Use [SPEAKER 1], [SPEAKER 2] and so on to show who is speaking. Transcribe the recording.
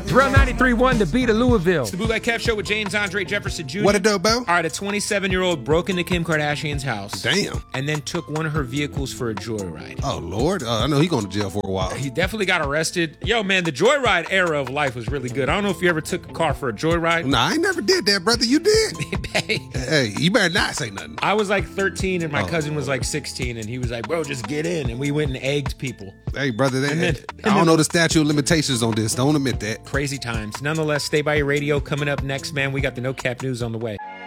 [SPEAKER 1] Drill 93.1, the beat of Louisville.
[SPEAKER 2] It's the Bootleg Kev Show with James Andre Jefferson Jr.
[SPEAKER 3] What it do, Bo?
[SPEAKER 2] All right, a 27-year-old broke into Kim Kardashian's house.
[SPEAKER 3] Damn.
[SPEAKER 2] And then took one of her vehicles for a joyride.
[SPEAKER 3] Oh, Lord. I know he's going to jail for a while.
[SPEAKER 2] He definitely got arrested. Yo, man, the joyride era of life was really good. I don't know if you ever took a car for a joyride.
[SPEAKER 3] Nah, I ain't never did that, brother. You did? Hey, you better not say nothing.
[SPEAKER 2] I was like 13 and my cousin was like 16 and he was like, bro, just get in. And we went and egged people.
[SPEAKER 3] Hey, brother, I don't know the statute of limitations on this. Don't admit that.
[SPEAKER 2] Crazy times. Nonetheless, stay by your radio. Coming up next, man, we got the No Cap News on the way.